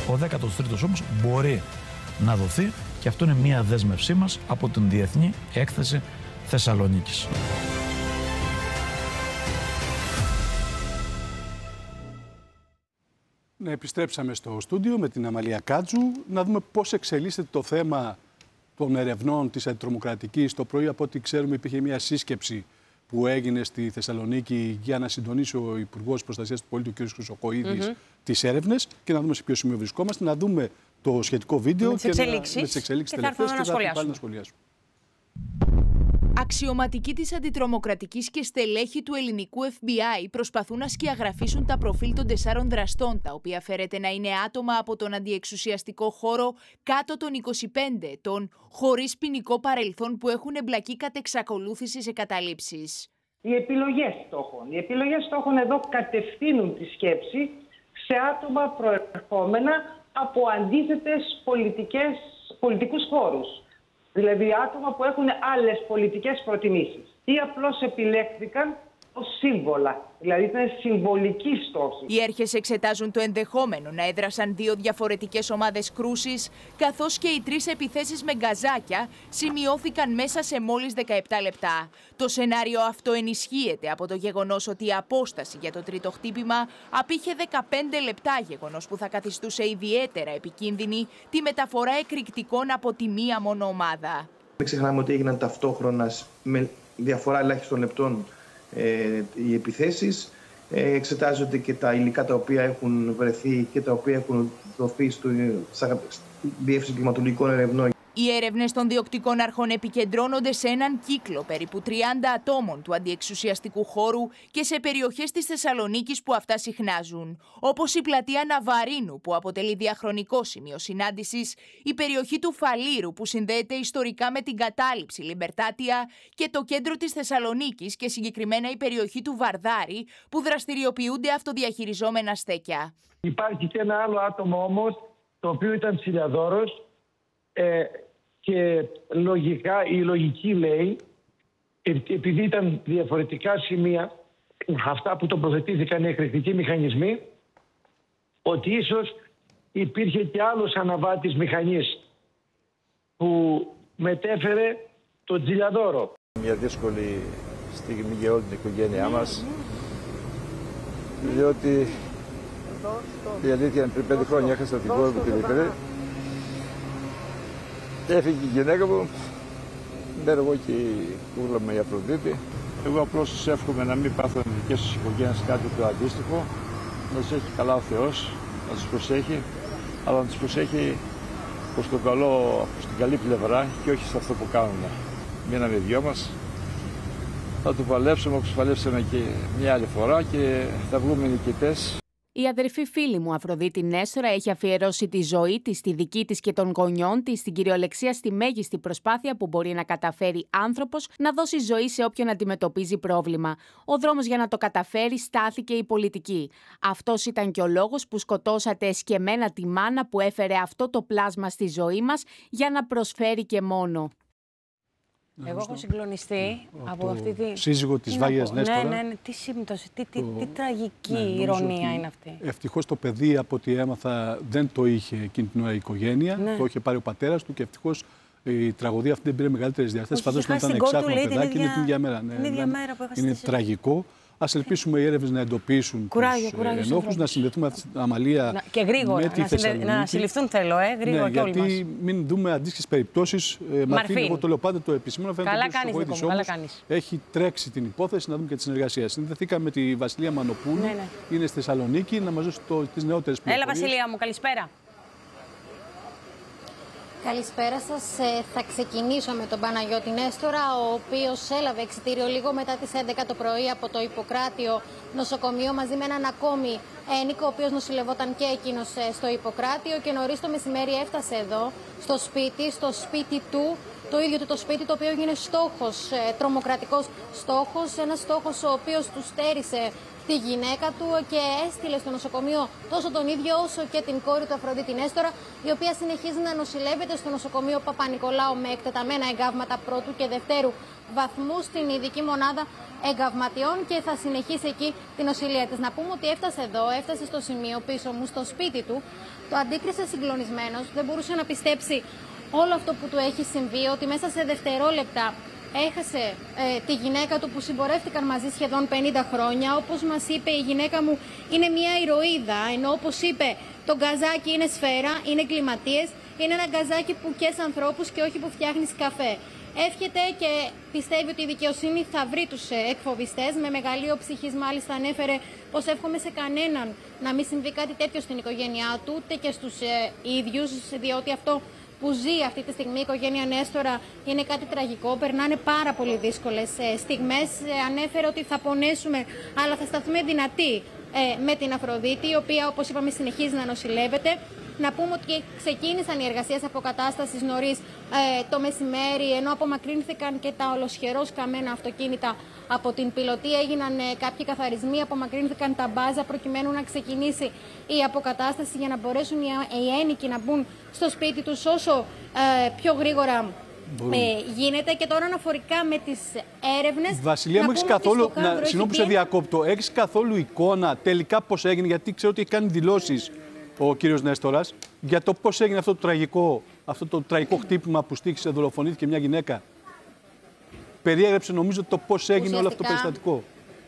Ο 13ος όμως μπορεί να δοθεί και αυτό είναι μια δέσμευσή μας από την Διεθνή Έκθεση Θεσσαλονίκης. Επιστρέψαμε στο στούντιο με την Αμαλία Κάτζου να δούμε πώς εξελίσσεται το θέμα των ερευνών της αντιτρομοκρατικής. Το πρωί, από ό,τι ξέρουμε, υπήρχε μια σύσκεψη που έγινε στη Θεσσαλονίκη για να συντονίσει ο Υπουργός Προστασίας του Πολίτη, ο κ. Χρυσοκοΐδης, τις έρευνες και να δούμε σε ποιο σημείο βρισκόμαστε, να δούμε το σχετικό βίντεο με τις εξελίξεις τελευταίες και θα πάλι να σχολιάσουμε. Αξιωματικοί της αντιτρομοκρατικής και στελέχη του ελληνικού FBI προσπαθούν να σκιαγραφίσουν τα προφίλ των 4 δραστών, τα οποία φέρεται να είναι άτομα από τον αντιεξουσιαστικό χώρο κάτω των 25 ετών, χωρίς ποινικό παρελθόν, που έχουν εμπλακεί κατ' εξακολούθηση σε καταλήψεις. Οι επιλογές στόχων εδώ κατευθύνουν τη σκέψη σε άτομα προερχόμενα από αντίθετες πολιτικούς χώρους. Δηλαδή άτομα που έχουν άλλες πολιτικές προτιμήσεις ή απλώς επιλέχθηκαν ως σύμβολα. Δηλαδή ήταν συμβολική στόχη. Οι έρχες εξετάζουν το ενδεχόμενο να έδρασαν 2 διαφορετικές ομάδες κρούσης, καθώς και οι 3 επιθέσεις με γκαζάκια σημειώθηκαν μέσα σε μόλις 17 λεπτά. Το σενάριο αυτό ενισχύεται από το γεγονός ότι η απόσταση για το τρίτο χτύπημα απήχε 15 λεπτά, γεγονός που θα καθιστούσε ιδιαίτερα επικίνδυνη τη μεταφορά εκρηκτικών από τη μία μόνο ομάδα. Μην ξεχνάμε ότι έγιναν ταυτόχρονα με διαφορά ελάχιστων λεπτών οι επιθέσεις. Εξετάζονται και τα υλικά τα οποία έχουν βρεθεί και τα οποία έχουν δοθεί στη Διεύθυνση Κλιματολογικών Ερευνών. Οι έρευνες των διοκτικών αρχών επικεντρώνονται σε έναν κύκλο περίπου 30 ατόμων του αντιεξουσιαστικού χώρου και σε περιοχές της Θεσσαλονίκης που αυτά συχνάζουν, όπως η πλατεία Ναβαρίνου, που αποτελεί διαχρονικό σημείο συνάντησης, η περιοχή του Φαλήρου, που συνδέεται ιστορικά με την κατάληψη Λιμπερτάτια, και το κέντρο της Θεσσαλονίκης και συγκεκριμένα η περιοχή του Βαρδάρη, που δραστηριοποιούνται αυτοδιαχειριζόμενα στέκια. Υπάρχει και ένα άλλο άτομο όμως, το οποίο ήταν ψηλιαδόρος, και λογικά, η λογική λέει, επειδή ήταν διαφορετικά σημεία, αυτά που τοποθετήθηκαν οι εκρηκτικοί μηχανισμοί, ότι ίσως υπήρχε και άλλος αναβάτης μηχανής που μετέφερε τον ψηλιαδόρο. Μια δύσκολη στιγμή για όλη την οικογένειά μας, διότι η αλήθεια είναι πριν 5 χρόνια έχασα την κόρη μου τη μικρή. Έφυγε η γυναίκα μου, μένω εγώ και η κούρλα με η Αφροδίτη. Εγώ απλώς τους εύχομαι να μην πάθουν οι δικές τους οικογένειες κάτι το αντίστοιχο, να τους έχει καλά ο Θεός, να τους προσέχει, αλλά να τους προσέχει προς το καλό, προς την καλή πλευρά και όχι σε αυτό που κάνουν. Μείναμε οι δυο μας, θα το παλέψουμε όπως παλέψαμε και μια άλλη φορά και θα βγούμε νικητές. Η αδερφή φίλη μου, Αφροδίτη Νέστορα, έχει αφιερώσει τη ζωή της, τη δική της και των γονιών της, στην κυριολεξία στη μέγιστη προσπάθεια που μπορεί να καταφέρει άνθρωπος να δώσει ζωή σε όποιον αντιμετωπίζει πρόβλημα. Ο δρόμος για να το καταφέρει στάθηκε η πολιτική. Αυτός ήταν και ο λόγος που σκοτώσατε εσκεμμένα τη μάνα που έφερε αυτό το πλάσμα στη ζωή μας για να προσφέρει και μόνο. Εγώ έχω συγκλονιστεί από αυτή τη σύζυγο της Βάγιας Νέστορα. Ναι, τι σύμπτωση, τι τραγική ηρωνία είναι αυτή. Ευτυχώς το παιδί, από ό,τι έμαθα, δεν το είχε εκείνη την ώρα η οικογένεια. Ναι. Το είχε πάρει ο πατέρας του και ευτυχώς η τραγωδία αυτή δεν πήρε μεγαλύτερες διαστάσεις. Φαντάζομαι ότι ήταν εξάχρονο παιδάκι, είναι την ίδια μέρα. Είναι τραγικό. Ας ελπίσουμε οι έρευνες να εντοπίσουν τους ενόχους, να συνδεθούμε Αμαλία και γρήγορα, να συλληφθούν θέλω, γρήγορα και όλοι μας. Γιατί μην δούμε αντίστοιχες περιπτώσεις. Μαρτίν, εγώ το λέω πάντα, το επισήμωνα, φαίνεται ότι ο Χρυσοκοΐδης έχει τρέξει την υπόθεση, να δούμε και τη συνεργασία. Συνδεθήκαμε με τη Βασιλεία Μανοπούλου, είναι στη Θεσσαλονίκη, να μας δώσει τις νεότερες πληροφορίες. Έλα Βασιλεία μου, καλησπέρα. Καλησπέρα σας. Θα ξεκινήσω με τον Παναγιώτη Νέστορα, ο οποίος έλαβε εξιτήριο λίγο μετά τις 11 το πρωί από το Ιπποκράτιο νοσοκομείο μαζί με έναν ακόμη ένικο, ο οποίος νοσηλευόταν και εκείνος στο Ιπποκράτιο, και νωρίς το μεσημέρι έφτασε εδώ στο σπίτι του, το ίδιο του το σπίτι, το οποίο έγινε στόχος, τρομοκρατικός στόχος, ένας στόχος ο οποίος του στέρισε τη γυναίκα του και έστειλε στο νοσοκομείο τόσο τον ίδιο όσο και την κόρη του Αφροδίτη Νέστορα, η οποία συνεχίζει να νοσηλεύεται στο νοσοκομείο Παπα-Νικολάου με εκτεταμένα εγκάβματα πρώτου και δευτέρου βαθμού στην ειδική μονάδα εγκαυματιών και θα συνεχίσει εκεί την νοσηλεία της. Να πούμε ότι έφτασε εδώ, έφτασε στο σημείο πίσω μου, στο σπίτι του, το αντίκρισε συγκλονισμένος, δεν μπορούσε να πιστέψει όλο αυτό που του έχει συμβεί, ότι μέσα σε δευτερόλεπτα έχασε τη γυναίκα του που συμπορεύτηκαν μαζί σχεδόν 50 χρόνια. Όπως μας είπε, η γυναίκα μου είναι μια ηρωίδα, ενώ όπως είπε, το γκαζάκι είναι σφαίρα, είναι κλιματίες, είναι ένα γκαζάκι που καίς ανθρώπους και όχι που φτιάχνεις καφέ. Εύχεται και πιστεύει ότι η δικαιοσύνη θα βρει τους εκφοβιστές. Με μεγαλείο ψυχής μάλιστα ανέφερε πως εύχομαι σε κανέναν να μην συμβεί κάτι τέτοιο στην οικογένειά του, ούτε και στους ίδιους, διότι αυτό που ζει αυτή τη στιγμή η οικογένεια Νέστορα είναι κάτι τραγικό. Περνάνε πάρα πολύ δύσκολες στιγμές. Ανέφερε ότι θα πονέσουμε, αλλά θα σταθούμε δυνατοί με την Αφροδίτη, η οποία, όπως είπαμε, συνεχίζει να νοσηλεύεται. Να πούμε ότι ξεκίνησαν οι εργασίες αποκατάστασης νωρίς το μεσημέρι, ενώ απομακρύνθηκαν και τα ολοσχερώς καμένα αυτοκίνητα από την πιλωτή. Έγιναν κάποιοι καθαρισμοί, απομακρύνθηκαν τα μπάζα προκειμένου να ξεκινήσει η αποκατάσταση για να μπορέσουν οι ένοικοι να μπουν στο σπίτι τους όσο πιο γρήγορα γίνεται. Και τώρα αναφορικά με τις έρευνες. Βασιλεία, μου έχεις καθόλου, συγγνώμη που σε διακόπτω, έχεις καθόλου εικόνα τελικά πώς έγινε, γιατί ξέρω ότι έχει κάνει δηλώσεις ο κύριος Νέστορας για το πώς έγινε αυτό το τραγικό χτύπημα που στοίχησε, δολοφονήθηκε μια γυναίκα. Περιέγραψε νομίζω το πώς έγινε όλο αυτό το περιστατικό.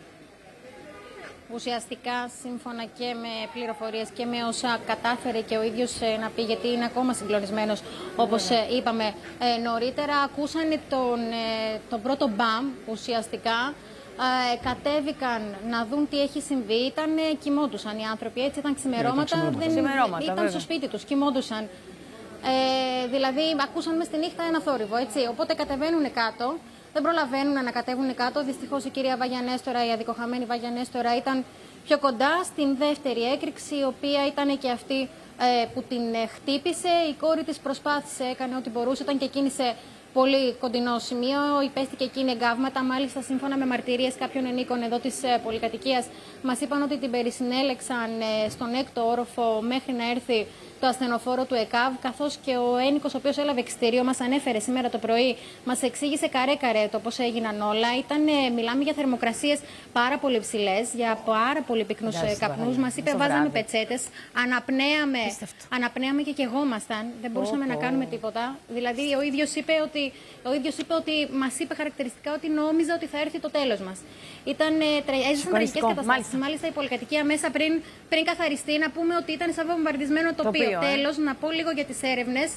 Ουσιαστικά, σύμφωνα και με πληροφορίες και με όσα κατάφερε και ο ίδιος να πει, γιατί είναι ακόμα συγκλονισμένος, όπως είπαμε νωρίτερα, ακούσαν τον πρώτο μπαμ ουσιαστικά. Κατέβηκαν να δουν τι έχει συμβεί. Κοιμόντουσαν οι άνθρωποι, έτσι, ήταν ξημερώματα, ήταν στο σπίτι τους, κοιμόντουσαν. Δηλαδή, ακούσαν μες τη νύχτα ένα θόρυβο, έτσι. Οπότε κατεβαίνουν κάτω, δεν προλαβαίνουν να κατέβουν κάτω. Δυστυχώς η κυρία Βάγια Νέστορα, η αδικοχαμένη Βάγια Νέστορα, ήταν πιο κοντά στην δεύτερη έκρηξη, η οποία ήταν και αυτή που την χτύπησε. Η κόρη της προσπάθησε, έκανε ό,τι μπορούσε, ήταν και εκείνη σε πολύ κοντινό σημείο, υπέστηκε εκείνη εγκάβματα. Μάλιστα, σύμφωνα με μαρτυρίες κάποιων ενίκων εδώ της πολυκατοικίας, μας είπαν ότι την περισυνέλεξαν στον 6ο όροφο μέχρι να έρθει το ασθενοφόρο του ΕΚΑΒ, καθώς και ο ένικος, ο οποίος έλαβε εξιτήριο, μας ανέφερε σήμερα το πρωί, μας εξήγησε καρέ-καρέ το πώς έγιναν όλα. Μιλάμε για θερμοκρασίες πάρα πολύ ψηλές, για πάρα πολύ πυκνούς καπνούς. Μας είπε, βάζαμε πετσέτες, αναπνέαμε και καιγόμασταν. Δεν μπορούσαμε να κάνουμε τίποτα. Δηλαδή, ο ίδιος είπε ότι μας είπε χαρακτηριστικά ότι νόμιζα ότι θα έρθει το τέλος μας. Έζησαν τραγικές καταστάσεις. Μάλιστα, η πολυκατοικία μέσα πριν καθαριστεί, να πούμε ότι ήταν σαν βομβαρδισμένο τοπίο. Τέλος, να πω λίγο για τις έρευνες.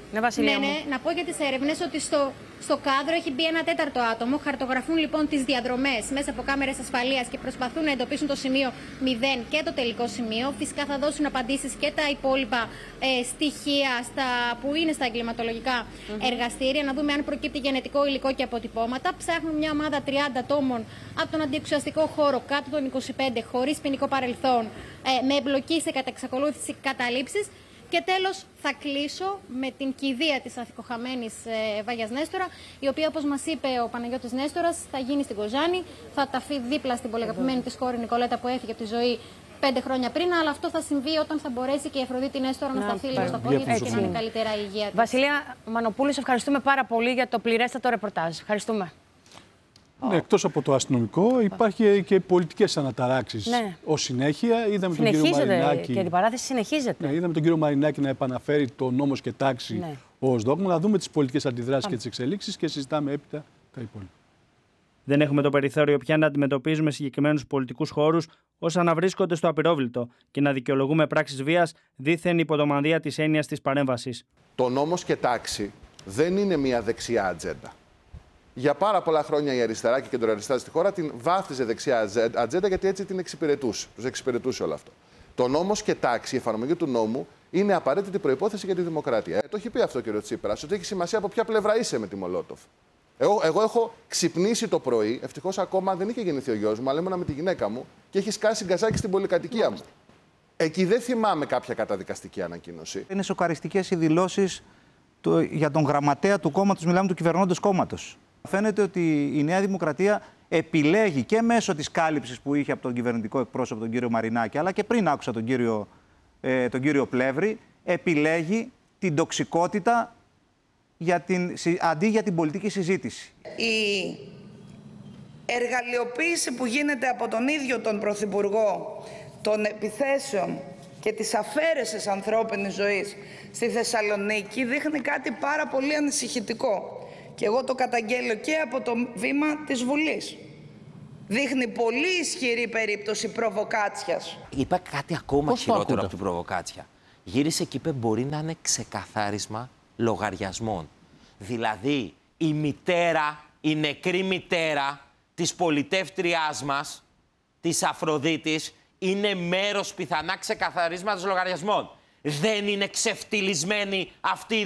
Να πω για τις έρευνες ότι στο κάδρο έχει μπει ένα τέταρτο άτομο. Χαρτογραφούν λοιπόν τις διαδρομές μέσα από κάμερες ασφαλείας και προσπαθούν να εντοπίσουν το σημείο 0 και το τελικό σημείο. Φυσικά θα δώσουν απαντήσεις και τα υπόλοιπα στοιχεία που είναι στα εγκληματολογικά εργαστήρια. Να δούμε αν προκύπτει γενετικό υλικό και αποτυπώματα. Ψάχνουν μια ομάδα 30 ατόμων από τον αντιεξουσιαστικό χώρο κάτω των 25, χωρίς ποινικό παρελθόν, με εμπλοκή σε κατεξακολούθηση καταλήψεις. Και τέλος, θα κλείσω με την κηδεία της αδικοχαμένης Βάγιας Νέστορα, η οποία, όπως μας είπε ο Παναγιώτης Νέστορας, θα γίνει στην Κοζάνη, θα ταφεί δίπλα στην πολυαγαπημένη της κόρη Νικολέτα που έφυγε από τη ζωή 5 χρόνια πριν, αλλά αυτό θα συμβεί όταν θα μπορέσει και η Αφροδίτη Νέστορα να σταθεί λίγο στα πόδια της και να είναι καλύτερα η υγεία της. Βασιλεία Μανοπούλου, ευχαριστούμε πάρα πολύ για το πληρέστατο ρεπορτάζ. Ευχαριστούμε. Ναι, εκτός από το αστυνομικό, υπάρχει και πολιτικές αναταράξεις. Ως συνέχεια, είδαμε τον κύριο Μαρινάκη. Και η αντιπαράθεση συνεχίζεται. Ναι, είδαμε τον κύριο Μαρινάκη να επαναφέρει το νόμος και τάξη ως δόγμα. Να δούμε τις πολιτικές αντιδράσεις και τις εξελίξεις και συζητάμε έπειτα τα υπόλοιπα. Δεν έχουμε το περιθώριο πια να αντιμετωπίζουμε συγκεκριμένους πολιτικούς χώρους ως αναβρίσκονται στο απειρόβλητο και να δικαιολογούμε πράξεις βίας δήθεν υπό το μανδύα της έννοιας της παρέμβασης. Το νόμος και τάξη δεν είναι μια δεξιά ατζέντα. Για πάρα πολλά χρόνια η αριστερά και η κεντροαριστερά στη χώρα την βάφτιζε δεξιά ατζέντα, γιατί έτσι την εξυπηρετούσε. Τους εξυπηρετούσε όλο αυτό. Το νόμος και τάξη, η εφαρμογή του νόμου, είναι απαραίτητη προϋπόθεση για τη δημοκρατία. Το έχει πει αυτό ο κ. Τσίπρας, ότι έχει σημασία από ποια πλευρά είσαι με τη Μολότοφ. Εγώ έχω ξυπνήσει το πρωί, ευτυχώς ακόμα δεν είχε γεννηθεί ο γιος μου, αλλά ήμουνα με τη γυναίκα μου και έχει σκάσει γκαζάκι στην πολυκατοικία μου. Εκεί δεν θυμάμαι κάποια καταδικαστική ανακοίνωση. Είναι σοκαριστικές οι δηλώσεις για τον γραμματέα του κόμματος, μιλάμε του κυβερνώντος κόμματος. Φαίνεται ότι η Νέα Δημοκρατία επιλέγει και μέσω της κάλυψης που είχε από τον κυβερνητικό εκπρόσωπο, τον κύριο Μαρινάκη, αλλά και πριν άκουσα τον κύριο Πλεύρη, επιλέγει την τοξικότητα αντί για την πολιτική συζήτηση. Η εργαλειοποίηση που γίνεται από τον ίδιο τον Πρωθυπουργό των επιθέσεων και της αφαίρεσης ανθρώπινης ζωής στη Θεσσαλονίκη δείχνει κάτι πάρα πολύ ανησυχητικό. Και εγώ το καταγγέλλω και από το βήμα της Βουλής. Δείχνει πολύ ισχυρή περίπτωση προβοκάτσιας. Είπα κάτι ακόμα χειρότερο από την προβοκάτσια. Γύρισε και είπε μπορεί να είναι ξεκαθάρισμα λογαριασμών. Δηλαδή η μητέρα, η νεκρή μητέρα της πολιτεύτριάς μας, της Αφροδίτης, είναι μέρος πιθανά ξεκαθαρίσματος λογαριασμών. Δεν είναι ξεφτυλισμένη αυτή η